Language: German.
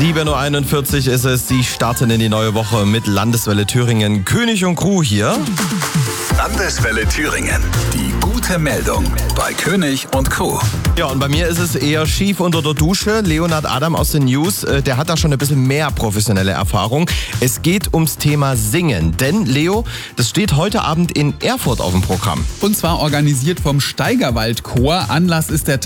7.41 Uhr ist es. Sie starten in die neue Woche mit Landeswelle Thüringen. König und Crew hier. Landeswelle Thüringen. Die gute Meldung bei König und Crew. Ja, und bei mir ist es eher schief unter der Dusche. Leonhard Adam aus den News, der hat da schon ein bisschen mehr professionelle Erfahrung. Es geht ums Thema Singen. Denn, Leo, das steht heute Abend in Erfurt auf dem Programm. Und zwar organisiert vom Steigerwald Chor. Anlass ist der